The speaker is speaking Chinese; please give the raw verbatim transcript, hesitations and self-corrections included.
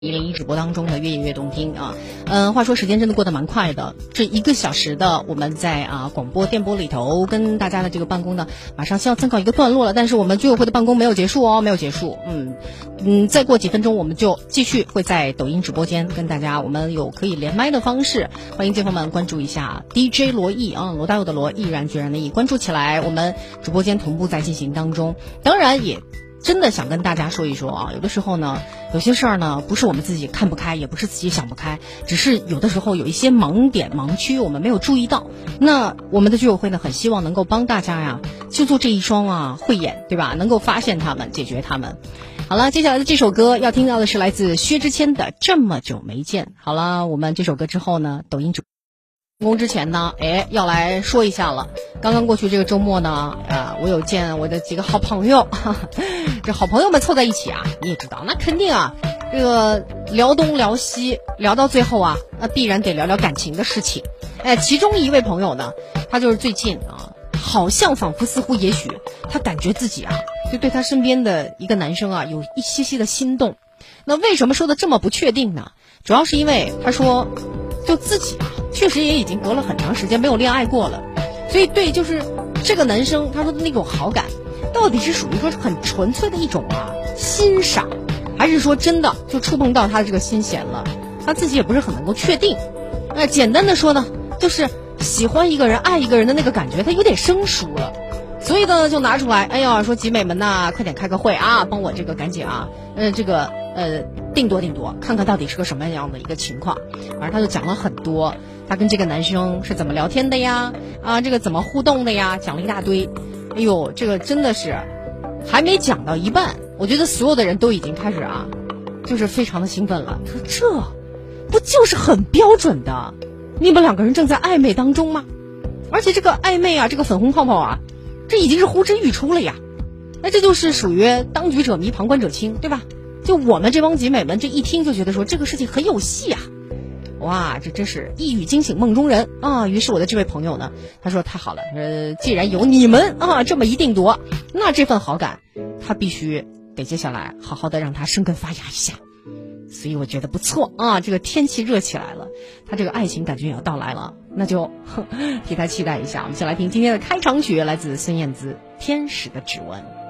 一零一直播当中的越夜越动听啊，嗯，话说时间真的过得蛮快的，这一个小时的我们在啊广播电波里头跟大家的这个办公呢，马上是要暂告一个段落了，但是我们居委会的办公没有结束哦，没有结束，嗯嗯，再过几分钟我们就继续会在抖音直播间跟大家，我们有可以连麦的方式，欢迎街坊们关注一下 D J 罗毅啊，罗大佑的罗，毅然决然的毅，关注起来，我们直播间同步在进行当中，当然也。真的想跟大家说一说啊，有的时候呢，有些事儿呢，不是我们自己看不开，也不是自己想不开，只是有的时候有一些盲点、盲区，我们没有注意到。那我们的居委会呢，很希望能够帮大家呀，就做这一双啊慧眼，对吧？能够发现他们，解决他们。好了，接下来的这首歌要听到的是来自薛之谦的《这么久没见》。好了，我们这首歌之后呢，抖音主。工之前呢，哎，要来说一下了。刚刚过去这个周末呢，呃，我有见我的几个好朋友，哈哈，这好朋友们凑在一起啊，你也知道，那肯定啊，这个聊东聊西，聊到最后啊，那必然得聊聊感情的事情。哎，其中一位朋友呢，他就是最近啊，好像仿佛似乎也许他感觉自己啊，就对他身边的一个男生啊，有一些些的心动。那为什么说的这么不确定呢？主要是因为他说，就自己啊。确实也已经隔了很长时间没有恋爱过了，所以对就是这个男生他说的那种好感，到底是属于说很纯粹的一种啊欣赏，还是说真的就触碰到他的这个心弦了？他自己也不是很能够确定。那简单的说呢，就是喜欢一个人、爱一个人的那个感觉，他有点生疏了。所以呢，就拿出来，哎呀，说集美们呐，快点开个会啊，帮我这个赶紧啊，呃，这个呃定夺定夺，看看到底是个什么样的一个情况。反正他就讲了很多，他跟这个男生是怎么聊天的呀，啊，这个怎么互动的呀，讲了一大堆。哎呦，这个真的是还没讲到一半，我觉得所有的人都已经开始啊，就是非常的兴奋了。说这不就是很标准的，你们两个人正在暧昧当中吗？而且这个暧昧啊，这个粉红泡泡啊。这已经是呼之欲出了呀，那这就是属于当局者迷，旁观者清，对吧？就我们这帮集美们，这一听就觉得说这个事情很有戏啊，哇，这真是一语惊醒梦中人啊！于是我的这位朋友呢，他说太好了，呃，既然有你们啊这么一定夺，那这份好感他必须得接下来好好的让他生根发芽一下。所以我觉得不错啊，这个天气热起来了，他这个爱情感觉也要到来了，那就替他期待一下。我们先来听今天的开场曲，来自孙燕姿《天使的指纹》。